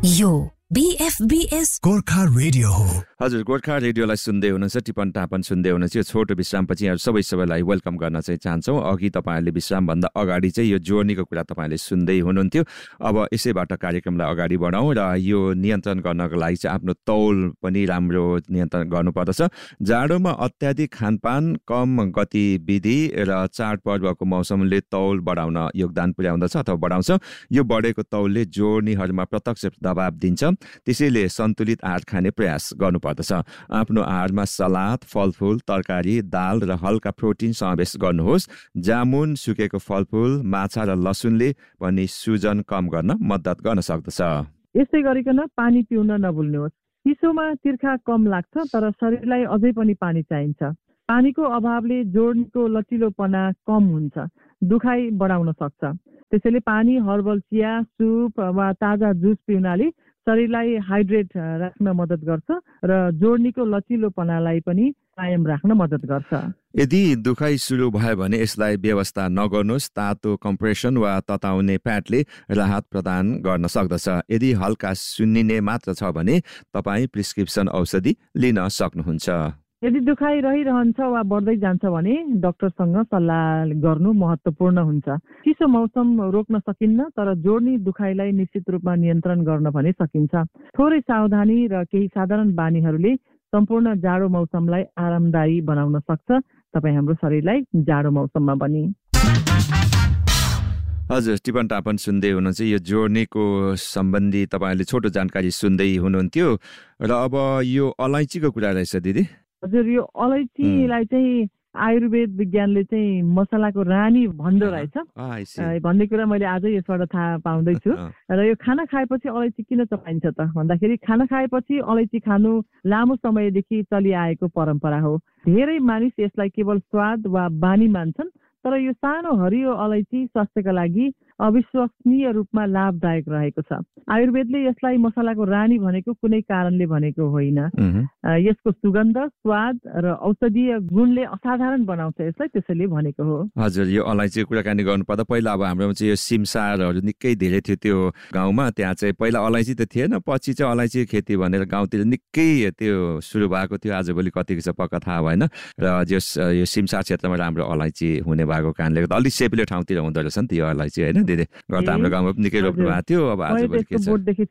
यो BFBS Gorkha radio हो। हजुर, गोर्खा रेडियोलाई सुन्दै हुनुहुन्छ, टिपन टापन सुन्दै हुनुहुन्छ। यो छोटो विश्रामपछि यहाँ सबैलाई वेलकम गर्न चाहिँ चाहन्छौँ। अघि तपाईँहरूले विश्रामभन्दा अगाडि चाहिँ यो जोर्नीको कुरा तपाईँहरूले सुन्दै हुनुहुन्थ्यो। अब यसैबाट कार्यक्रमलाई अगाडि बढाउँ र यो नियन्त्रण गर्नको लागि चाहिँ आफ्नो तौल पनि राम्रो नियन्त्रण गर्नुपर्दछ। जाडोमा अत्याधिक खानपान, कम गतिविधि र चाडपर्वको मौसमले तौल बढाउन योगदान पुर्याउँदछ अथवा बढाउँछ। यो बढेको तौलले जोर्नीहरूमा प्रत्यक्ष दबाव दिन्छ। त्यसैले सन्तुलित आहार खाने प्रयास गर्नुपर्दछ। आफ्नो आहारमा सलाद, फलफुल, तरकारी, दाल र हल्का प्रोटिन समावेश गर्नुहोस्। जामुन, सुकेको फलफुल, माछा र लसुनले पनि सुजन कम गर्न मद्दत गर्न सक्दछ। यस्तै गरिकन पानी पिउन नभुल्नुहोस्। चिसोमा तिर्खा कम लाग्छ, तर शरीरलाई अझै पनि पानी चाहिन्छ। पानीको अभावले जोर्नीको लचिलोपना कम हुन्छ, दुखाइ बढाउन सक्छ। त्यसैले पानी, हर्बल चिया, सुप वा ताजा जुस पिउनाले शरीरलाई हाइड्रेट राख्न मद्दत गर्छ र जोर्नीको लचिलोपनालाई पनि कायम राख्न मद्दत गर्छ। यदि दुखाइ सुरु भयो भने यसलाई व्यवस्था नगर्नुहोस्। तातो कम्प्रेसन वा तताउने प्याडले राहत प्रदान गर्न सक्दछ। यदि हल्का सुन्निने मात्र छ भने तपाईँ प्रिस्क्रिप्सन औषधि लिन सक्नुहुन्छ। यदि दुखाइ रहिरहन्छ वा बढ्दै जान्छ भने डाक्टरसँग सल्लाह गर्नु महत्त्वपूर्ण हुन्छ। चिसो मौसम रोक्न सकिन्न, तर जोर्नी दुखाइलाई निश्चित रूपमा नियन्त्रण गर्न भने सकिन्छ। थोरै सावधानी र केही साधारण बानीहरूले सम्पूर्ण जाडो मौसमलाई आरामदायी बनाउन सक्छ। तपाईँ हाम्रो शरीरलाई जाडो मौसममा पनि। हजुर, टिपन टापन सुन्दै हुनुहुन्छ। यो जोर्नीको सम्बन्धी तपाईँहरूले छोटो जानकारी सुन्दै हुनुहुन्थ्यो। र अब यो अलैँचीको कुरा रहेछ दिदी। हजुर, यो अलैँचीलाई चाहिँ आयुर्वेद विज्ञानले चाहिँ मसलाको रानी भन्दो रहेछ भन्ने कुरा मैले आजै यसबाट थाहा पाउँदैछु। र यो खाना खाएपछि अलैँची किन चपाइन्छ त भन्दाखेरि खाना खाएपछि अलैँची खानु लामो समयदेखि चलिआएको परम्परा हो। धेरै मानिस यसलाई केवल स्वाद वा बानी मान्छन्, तर यो सानो हरियो अलैँची स्वास्थ्यका लागि अविश्वसनीय रूपमा लाभदायक रहेको छ। आयुर्वेदले यसलाई मसलाको रानी भनेको कुनै कारणले भनेको होइन। यसको सुगन्ध, स्वाद र औषधीय गुणले असाधारण बनाउँछ यसलाई, त्यसैले भनेको हो। हजुर, यो अलैँचीको कुराकानी गर्नुपर्दा पहिला अब हाम्रोमा चाहिँ यो सिमसारहरू निकै धेरै थियो त्यो गाउँमा। त्यहाँ चाहिँ पहिला अलैँची त थिएन, पछि चाहिँ अलैँची खेती भनेर गाउँतिर निकै त्यो सुरु भएको थियो। आजभोलि कतिको छ पक्का थाहा भएन। र यो सिमसार क्षेत्रमा राम्रो अलैँची हुने भएको कारणले गर्दा अलिक सेपिलो ठाउँतिर हुँदो रहेछ नि त यो अलैँची, होइन दिदी? गर्दा हाम्रो गाउँमा पनि निकै रोप्नु भएको थियो। अब आजभोलि के छ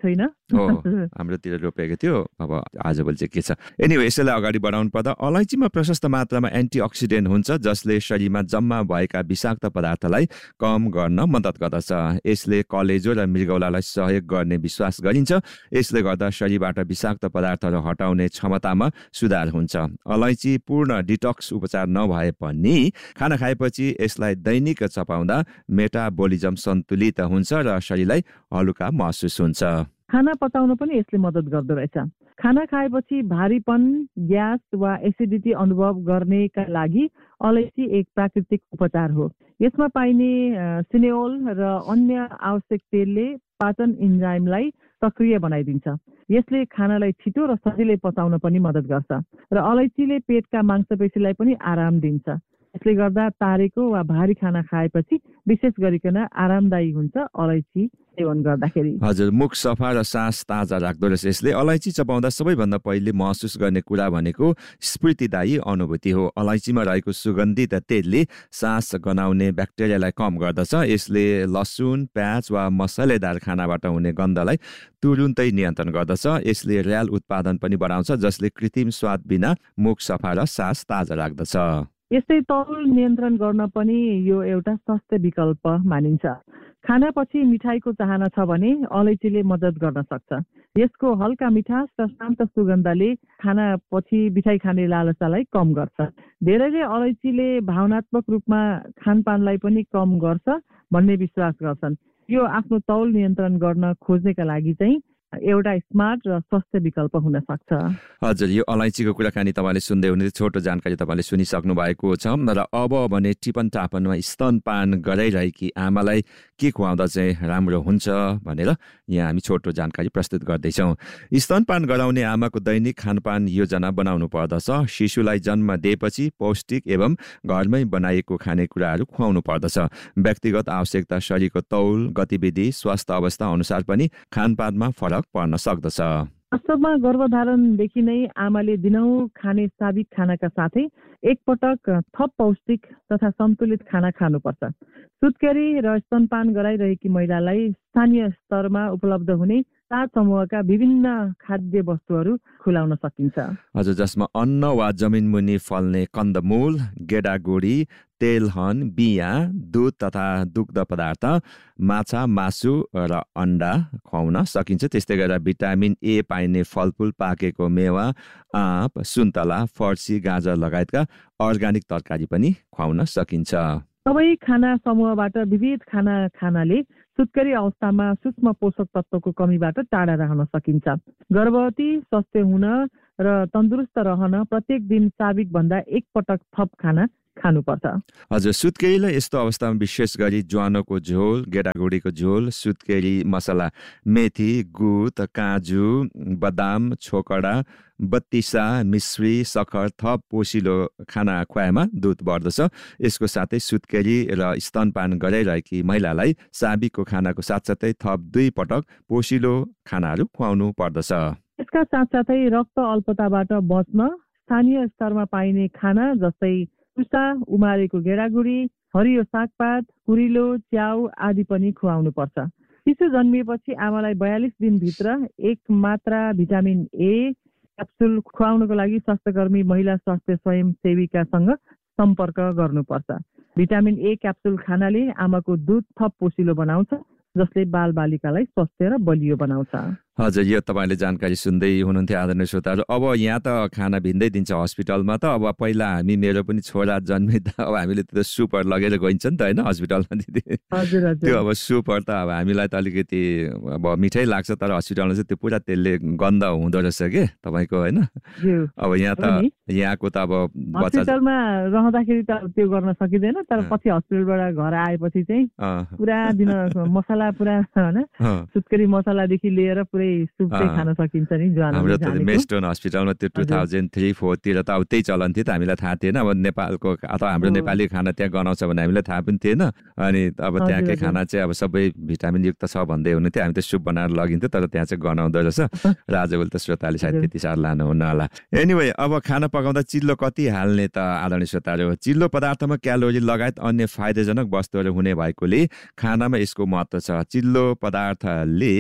हो, हाम्रोतिर रोपेको थियो। अब आजभोलि चाहिँ के छ? एनिवे, यसैलाई अगाडि बढाउनु पर्दा अलैँचीमा प्रशस्त मात्रामा एन्टिअक्सिडेन्ट हुन्छ, जसले शरीरमा जम्मा भएका विषाक्त पदार्थलाई कम गर्न मद्दत गर्दछ। यसले कलेजो र मृगौलालाई सहयोग गर्ने विश्वास गरिन्छ। यसले गर्दा शरीरबाट विषाक्त पदार्थहरू हटाउने क्षमतामा सुधार हुन्छ। अलैँची पूर्ण डिटक्स उपचार नभए पनि खाना खाएपछि यसलाई दैनिक चपाउँदा मेटाबोलिजम सन्तुलित हुन्छ र शरीरलाई हलुका महसुस हुन्छ। खाना पचाउन पनि यसले मद्दत गर्दो रहेछ। खाना खाएपछि भारीपन, ग्यास वा एसिडिटी अनुभव गर्नेका लागि अलैँची एक प्राकृतिक उपचार हो। यसमा पाइने सिनेओल र अन्य आवश्यक तेलले पाचन इन्जाइमलाई सक्रिय बनाइदिन्छ। यसले खानालाई छिटो र सजिलै पचाउन पनि मद्दत गर्छ र अलैँचीले पेटका मांसपेशीलाई पनि आराम दिन्छ। यसले गर्दा तारेको वा भारी खाना खाएपछि विशेष गरिकन आरामदायी हुन्छ अलैँची सेवन गर्दाखेरि। हजुर, मुख सफा र सास ताजा राख्दो रहेछ यसले। अलैँची चपाउँदा सबैभन्दा पहिले महसुस गर्ने कुरा भनेको स्फूर्तिदायी अनुभूति हो। अलैँचीमा रहेको सुगन्धित तेलले सास गनाउने ब्याक्टेरियालाई कम गर्दछ। यसले लसुन, प्याज वा मसलेदार खानाबाट हुने गन्धलाई तुरुन्तै नियन्त्रण गर्दछ। यसले र्याल उत्पादन पनि बढाउँछ, जसले कृत्रिम स्वाद बिना मुख सफा र सास ताजा राख्दछ। यस्तै तौल नियन्त्रण गर्न पनि यो एउटा स्वास्थ्य विकल्प मानिन्छ। खानापछि मिठाईको चाहना छ भने अलैँचीले मद्दत गर्न सक्छ। यसको हल्का मिठास र शान्त सुगन्धले खानापछि मिठाई खाने लालसालाई कम गर्छ। धेरैले अलैँचीले भावनात्मक रूपमा खानपानलाई पनि कम गर्छ भन्ने विश्वास गर्छन्। यो आफ्नो तौल नियन्त्रण गर्न खोज्नेका लागि चाहिँ एउटा स्मार्ट र स्वस्थ विकल्प हुन सक्छ। हजुर, यो अलैँचीको कुराकानी तपाईँले सुन्दै हुने छोटो जानकारी तपाईँले सुनिसक्नु भएको छ। र अब भने टिपन टापनमा स्तनपान गराइरहेकी आमालाई के खुवाउँदा चाहिँ राम्रो हुन्छ भनेर यहाँ हामी छोटो जानकारी प्रस्तुत गर्दैछौँ। स्तनपान गराउने आमाको दैनिक खानपान योजना बनाउनु पर्दछ। शिशुलाई जन्म दिएपछि पौष्टिक एवं घरमै बनाइएको खानेकुराहरू खुवाउनु पर्दछ। व्यक्तिगत आवश्यकता, शरीरको तौल, गतिविधि, स्वास्थ्य अवस्था अनुसार पनि खानपानमा फरक फरक पर्न सक्दछ। वास्तवमा गर्भधारणदेखि नै आमाले दिनहुँ खाने साविक खानाका साथै एकपटक थप पौष्टिक तथा सन्तुलित खाना खानुपर्छ। सुत्केरी र स्तनपान गराइरहेकी महिलालाई स्थानीय स्तरमा उपलब्ध हुने 7 समूहका विभिन्न खाद्य वस्तुहरू खुलाउन सकिन्छ। हजुर, जसमा अन्न वा जमिन मुनि फल्ने कन्दमूल, गेडागुडी, तेलहन, बिया, दुध तथा दुग्ध पदार्थ, माछा, मासु र अन्डा खुवाउन सकिन्छ। त्यस्तै गरेर भिटामिन ए पाइने फलफुल, पाकेको मेवा, आँप, सुन्तला, फर्सी, गाजर लगायतका अर्ग्यानिक तरकारी पनि खुवाउन सकिन्छ। सबै खाना समूहबाट विविध खाना खानाले सुत्केरी अवस्थामा सूक्ष्म पोषक तत्त्वको कमीबाट टाढा रहन सकिन्छ। गर्भवती स्वस्थ हुन र तन्दुरुस्त रहन प्रत्येक दिन साविक भन्दा एकपटक थप खाना खानुपर्छ। हजुर, सुत्केरीलाई यस्तो अवस्थामा विशेष गरी ज्वानोको झोल, गेडागुडीको झोल, सुत्केरी मसला, मेथी, गुद, काजु, बदाम, छोकडा, बत्तिसा, मिश्री, सक्खर थप पोसिलो खाना खुवाएमा दुध बढ्दछ। यसको साथै सुत्केरी र स्तनपान गराइरहेकी महिलालाई साविकको खानाको साथसाथै थप 2 पटक पोसिलो खानाहरू खुवाउनु पर्दछ। यसका साथसाथै रक्त अल्पताबाट बच्न स्थानीय स्तरमा पाइने खाना जस्तै टुसा, उमारेको गेडागुडी, हरियो सागपात, कुरिलो, च्याउ आदि पनि खुवाउनु पर्छ। शिशु जन्मिएपछि आमालाई 42 दिनभित्र 1 मात्रा भिटामिन ए क्याप्सुल खुवाउनको लागि स्वास्थ्यकर्मी महिला स्वास्थ्य स्वयंसेविकासँग सम्पर्क गर्नुपर्छ। भिटामिन ए क्याप्सुल खानाले आमाको दुध थप पोसिलो बनाउँछ, जसले बालबालिकालाई स्वस्थ र बलियो बनाउँछ। हजुर, यो तपाईँले जानकारी सुन्दै हुनुहुन्थ्यो आदरणीय श्रोताहरू। अब यहाँ त खाना भिन्दै दिन्छ हस्पिटलमा त। अब पहिला मेरो पनि छोरा जन्मिँदा अब हामीले त्यो सुपहरू लगेर गइन्छ नि त होइन हस्पिटलमा दिदी। त्यो अब सुपहरू त अब हामीलाई त अलिकति अब मिठै लाग्छ, तर हस्पिटलमा चाहिँ त्यो पुरा त्यसले गन्ध हुँदो रहेछ कि तपाईँको होइन। अब यहाँ त यहाँको त अब हस्पिटलमा रहँदाखेरि त त्यो गर्न सकिँदैन, तर पछि हस्पिटलबाट घर आएपछि चाहिँ पुरा दिन मसला पुरा होइन सुत्केरी मसलादेखि लिएर सुप चाहिँ खान सकिन्छ नि। हाम्रो त मेस्टोन हस्पिटलमा त्यो 2003-04 तिर त अब त्यही चलन थियो त, हामीलाई थाहा थिएन। अब नेपालको अथवा हाम्रो नेपाली खाना त्यहाँ गनाउँछ भने हामीलाई थाहा पनि थिएन। अनि अब त्यहाँकै खाना चाहिँ अब सबै भिटामिन युक्त छ भन्दै हुनुहुन्थ्यो। हामी त सुप बनाएर लगिन्थ्यो, तर त्यहाँ चाहिँ गनाउँदो रहेछ। र आजभोलि त श्रोताले सायद त्यति साह्रो लानुहुन्न होला। एनिवे, अब खाना पकाउँदा चिल्लो कति हाल्ने त आदरणीय श्रोताहरू? चिल्लो पदार्थमा क्यालोरी लगायत अन्य फाइदाजनक वस्तुहरू हुने भएकोले खानामा यसको महत्त्व छ। चिल्लो पदार्थले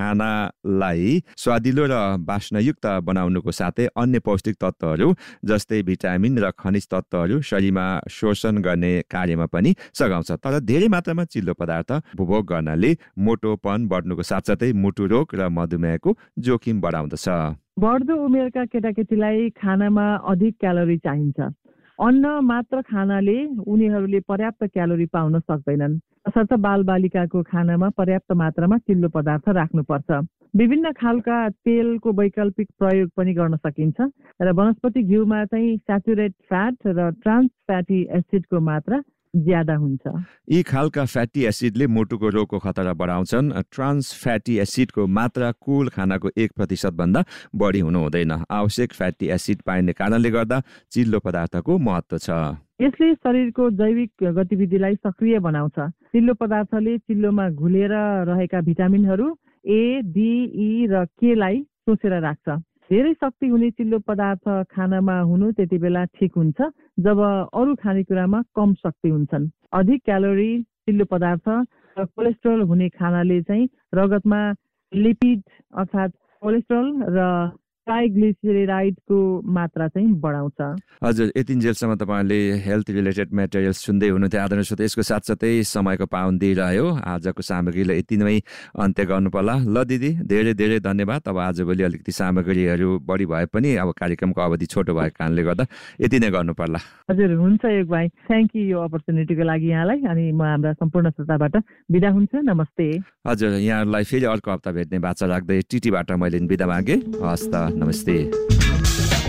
खानालाई स्वादिलो र बास्नायुक्त बनाउनुको साथै अन्य पौष्टिक तत्त्वहरू जस्तै भिटामिन र खनिज तत्त्वहरू शरीरमा शोषण गर्ने कार्यमा पनि सघाउँछ। तर धेरै मात्रामा चिल्लो पदार्थ उपभोग गर्नाले मोटोपन बढ्नुको साथसाथै मुटु रोग र मधुमेहको जोखिम बढाउँदछ। बढ्दो उमेरका केटाकेटीलाई खानामा अधिक क्यालोरी चाहिन्छ। अन्न मात्र खानाले उनीहरूले पर्याप्त क्यालोरी पाउन सक्दैनन्। तसर्थ बालबालिकाको खानामा पर्याप्त मात्रामा चिल्लो पदार्थ राख्नुपर्छ। विभिन्न खालका तेलको वैकल्पिक प्रयोग पनि गर्न सकिन्छ र वनस्पति घिउमा चाहिँ स्याचुरेट फ्याट र ट्रान्स फ्याटी एसिडको मात्रा ज्यादा हुन्छ। यी खालका फ्याटी एसिडले मुटुको रोगको खतरा बढाउँछन्। ट्रान्स फ्याटी एसिडको मात्रा कुल खानाको 1% भन्दा बढी हुनु हुँदैन। आवश्यक फ्याटी एसिड पाइने कारणले गर्दा चिल्लो पदार्थको महत्त्व छ। यसले शरीरको जैविक गतिविधिलाई सक्रिय बनाउँछ। चिल्लो पदार्थले चिल्लोमा घुलेर रहेका भिटामिनहरू ए, डी, ई र के लाई सोचेर राख्छ। धेरै शक्ति हुने चिल्लो पदार्थ खानामा हुनु त्यति बेला ठिक हुन्छ जब अरू खानेकुरामा कम शक्ति हुन्छन्। अधिक क्यालोरी, चिल्लो पदार्थ र कोलेस्ट्रोल हुने खानाले चाहिँ रगतमा लिपिड अर्थात् कोलेस्ट्रोल र ट्राइग्लिसराइडको मात्रा चाहिँ बढाउँछ। हजुर, यतिन्जेलसम्म तपाईँले हेल्थ रिलेटेड मेटेरियल्स सुन्दै हुनुहुन्थ्यो आदरणीय श्रोता। यसको साथसाथै समयको पाबन्दी रह्यो। आजको सामग्रीलाई यति नै अन्त्य गर्नु पर्ला। ल दिदी, धेरै धेरै धन्यवाद। अब आजभोलि अलिकति सामग्रीहरू बढी भए पनि अब कार्यक्रमको अवधि छोटो भएको कारणले गर्दा यति नै गर्नु पर्ला। हजुर, हुन्छ योग भाइ, थ्याङ्क यू यो अपर्च्युनिटीको लागि यहाँलाई। अनि म हाम्रा सम्पूर्ण श्रोताबाट बिदा हुन्छु। नमस्ते। हजुर, यहाँहरूलाई फेरि अर्को हप्ता भेट्ने बाचा राख्दै टिटीबाट मैले बिदा मागेँ। हस् त, नमस्ते।